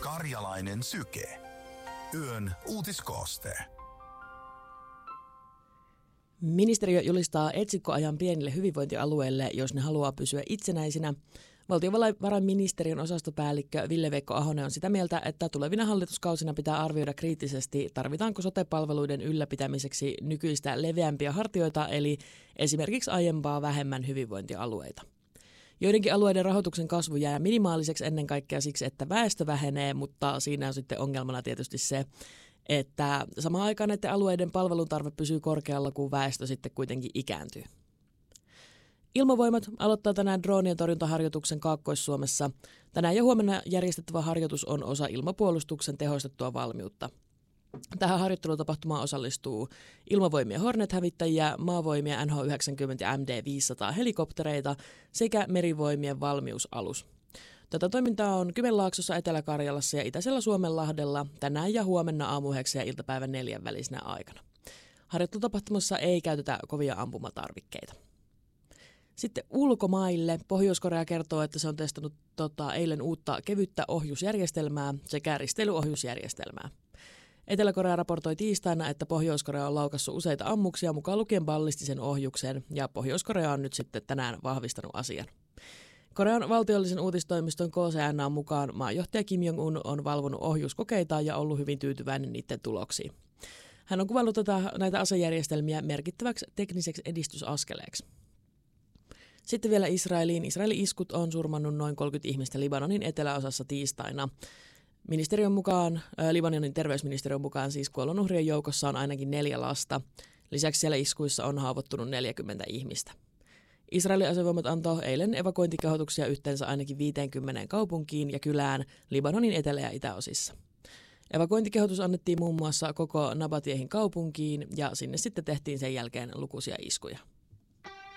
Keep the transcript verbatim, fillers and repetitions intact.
Karjalainen syke. Yön uutiskooste. Ministeriö julistaa etsikkoajan pienille hyvinvointialueille, jos ne haluaa pysyä itsenäisinä. Valtiovarainministeriön osastopäällikkö Ville-Veikko Ahonen on sitä mieltä, että tulevina hallituskausina pitää arvioida kriittisesti, tarvitaanko sote-palveluiden ylläpitämiseksi nykyistä leveämpiä hartioita, eli esimerkiksi aiempaa vähemmän hyvinvointialueita. Joidenkin alueiden rahoituksen kasvu jää minimaaliseksi ennen kaikkea siksi, että väestö vähenee, mutta siinä on sitten ongelmana tietysti se, että samaan aikaan näiden alueiden palveluntarve pysyy korkealla, kun väestö sitten kuitenkin ikääntyy. Ilmavoimat aloittaa tänään droonien torjuntaharjoituksen Kaakkois-Suomessa. Tänään ja huomenna järjestettävä harjoitus on osa ilmapuolustuksen tehostettua valmiutta. Tähän harjoittelutapahtumaan osallistuu Ilmavoimien Hornet-hävittäjiä, Maavoimien N H yhdeksänkymmentä ja M D viisisataa helikoptereita sekä Merivoimien valmiusalus. Tätä toimintaa on Kymenlaaksossa, Etelä-Karjalassa ja Itäisellä Suomenlahdella tänään ja huomenna aamu yhdeksän ja iltapäivän neljän välisenä aikana. Harjoittelutapahtumassa ei käytetä kovia ampumatarvikkeita. Sitten ulkomaille. Pohjois-Korea kertoo, että se on testannut tota, eilen uutta kevyttä ohjusjärjestelmää sekä risteilyohjusjärjestelmää. Etelä-Korea raportoi tiistaina, että Pohjois-Korea on laukassut useita ammuksia mukaan lukien ballistisen ohjuksen ja Pohjois-Korea on nyt sitten tänään vahvistanut asian. Korean valtiollisen uutistoimiston K C N A mukaan maanjohtaja Kim Jong-un on valvonut ohjuskokeita ja ollut hyvin tyytyväinen niiden tuloksiin. Hän on kuvannut tätä, näitä asejärjestelmiä merkittäväksi tekniseksi edistysaskeleeksi. Sitten vielä Israeliin. Israelin iskut on surmannut noin kolmekymmentä ihmistä Libanonin eteläosassa tiistaina. Ministeriön mukaan, äh, Libanonin terveysministeriön mukaan siis kuolonuhrien joukossa on ainakin neljä lasta. Lisäksi siellä iskuissa on haavoittunut neljäkymmentä ihmistä. Israelin asevoimat antoi eilen evakuointikehotuksia yhteensä ainakin viiteenkymmeneen kaupunkiin ja kylään Libanonin etelä- ja itäosissa. Evakuointikehotus annettiin muun muassa koko Nabatiehin kaupunkiin ja sinne sitten tehtiin sen jälkeen lukuisia iskuja.